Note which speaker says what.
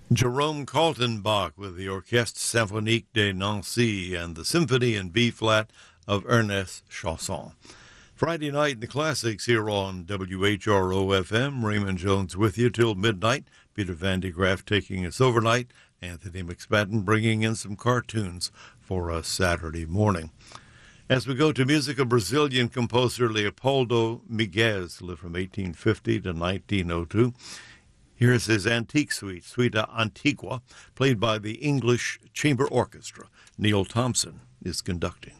Speaker 1: Jerome Kaltenbach with the Orchestre Symphonique de Nancy and the Symphony in B-flat of Ernest Chausson. Friday night in the classics here on WHRO-FM. Raymond Jones with you till midnight. Peter Van de Graaff taking us overnight. Anthony McSpadden bringing in some cartoons for us Saturday morning. As we go to music, a Brazilian composer, Leopoldo Miguel, lived from 1850 to 1902. Here's his Antique Suite, Suite Antigua, played by the English Chamber Orchestra. Neil Thompson is conducting.